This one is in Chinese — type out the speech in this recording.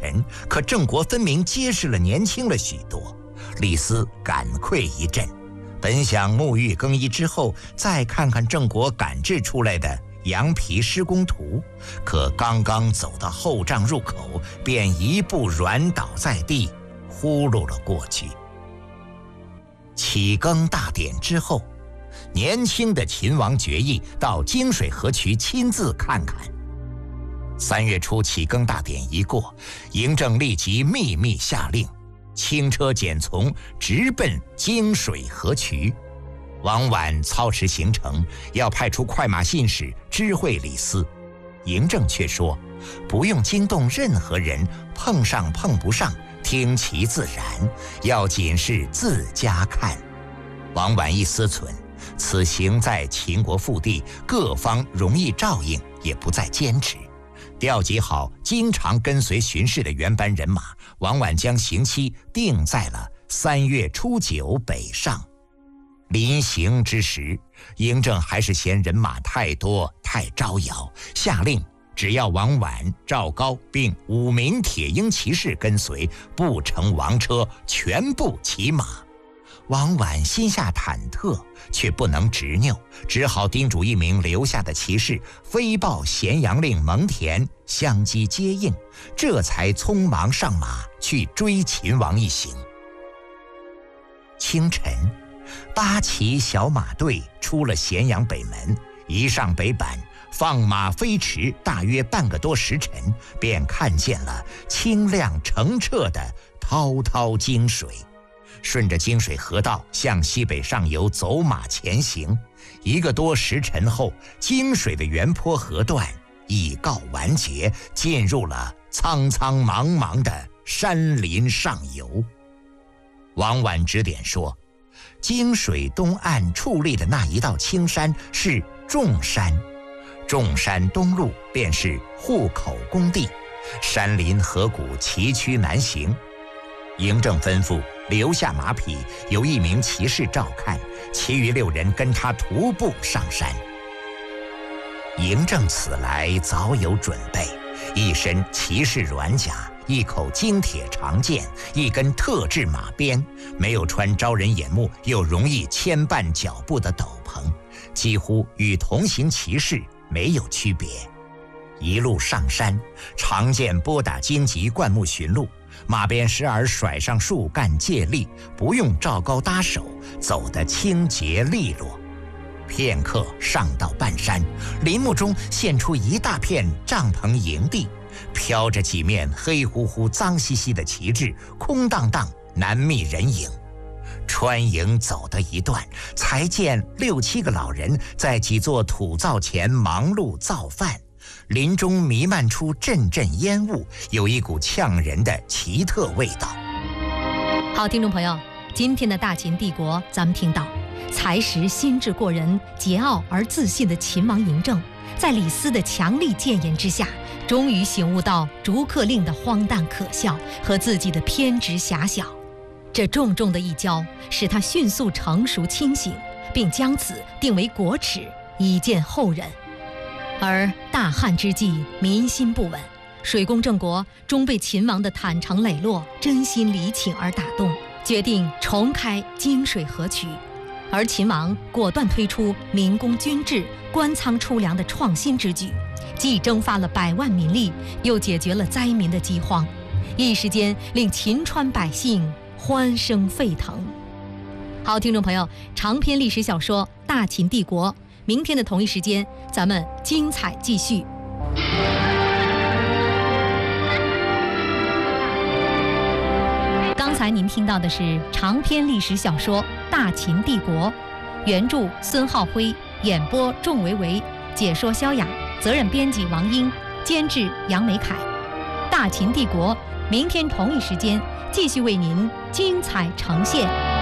沉，可郑国分明结实了年轻了许多。李斯感愧一阵，本想沐浴更衣之后再看看郑国赶制出来的羊皮施工图，可刚刚走到后帐入口，便一步软倒在地，呼噜了过去。启更大典之后，年轻的秦王决意到泾水河渠亲自看看。3月初启更大典一过，嬴政立即秘密下令，轻车简从，直奔泾水河渠。王绾操持行程，要派出快马信使知会李斯。嬴政却说，不用惊动任何人，碰上碰不上，听其自然，要紧是自家看。王绾一思忖，此行在秦国腹地，各方容易照应，也不再坚持。调集好经常跟随巡视的原班人马，王绾将行期定在了3月初9北上。临行之时，嬴政还是嫌人马太多太招摇，下令只要王绾、赵高并5名铁鹰骑士跟随，不乘王车，全部骑马。王绾心下忐忑，却不能执拗，只好叮嘱1名留下的骑士飞报咸阳令蒙恬相机接应，这才匆忙上马去追秦王一行。清晨，8骑小马队出了咸阳北门，一上北板，放马飞驰，大约半个多时辰，便看见了清亮澄澈的滔滔泾水。顺着泾水河道向西北上游走马前行，1个多时辰后，泾水的原坡河段已告完结，进入了苍苍茫茫的山林上游。王绾指点说，泾水东岸矗立的那一道青山是仲山，仲山东路便是户口工地，山林河谷，崎岖难行。嬴政吩咐留下马匹，由1名骑士照看，其余6人跟他徒步上山。嬴政此来早有准备，一身骑士软甲，一口精铁长剑，一根特制马鞭，没有穿招人眼目又容易牵绊脚步的斗篷，几乎与同行骑士没有区别。一路上山，长剑拨打荆棘灌木寻路，马鞭时而甩上树干借力，不用赵高搭手，走得清洁利落。片刻上到半山，林木中现出一大片帐篷营地，飘着几面黑乎乎脏兮兮的旗帜，空荡荡，难觅人影。穿营走得一段，才见6、7个老人在几座土灶前忙碌造饭，林中弥漫出阵阵烟雾，有一股呛人的奇特味道。 好，听众朋友，今天的大秦帝国，咱们听到才识心智过人、桀骜而自信的秦王嬴政，在李斯的强力谏言之下，终于醒悟到逐客令的荒诞可笑和自己的偏执狭小。这重重的一跤，使他迅速成熟清醒，并将此定为国耻，以见后人。而大旱之际，民心不稳，水工郑国终被秦王的坦诚磊落、真心礼请而打动，决定重开泾水河渠。而秦王果断推出民工军制、官仓出粮的创新之举，既征发了100万民力，又解决了灾民的饥荒，一时间令秦川百姓欢声沸腾。好，听众朋友，长篇历史小说《大秦帝国》，明天的同一时间，咱们精彩继续。刚才您听到的是长篇历史小说《大秦帝国》，原著孙浩辉，演播仲维维，解说萧雅，责任编辑王英，监制杨美凯。《大秦帝国》明天同一时间继续为您精彩呈现。